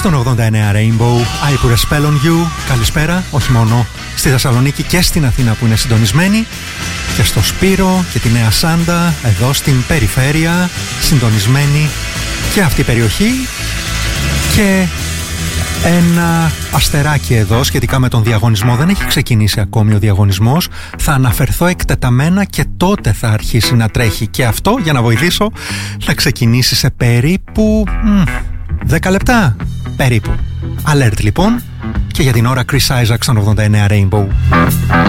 Στον 89 Rainbow, I put a spell on you. Καλησπέρα, όχι μόνο στη Θεσσαλονίκη και στην Αθήνα που είναι συντονισμένοι, και στο Σπύρο και τη Νέα Σάντα, εδώ στην περιφέρεια, συντονισμένοι και αυτή η περιοχή. Και ένα αστεράκι εδώ σχετικά με τον διαγωνισμό. Δεν έχει ξεκινήσει ακόμη ο διαγωνισμός. Θα αναφερθώ εκτεταμένα και τότε θα αρχίσει να τρέχει και αυτό, για να βοηθήσω να ξεκινήσει σε περίπου 10 λεπτά περίπου. Alert λοιπόν, και για την ώρα Chris Isaac στον 89 Rainbow.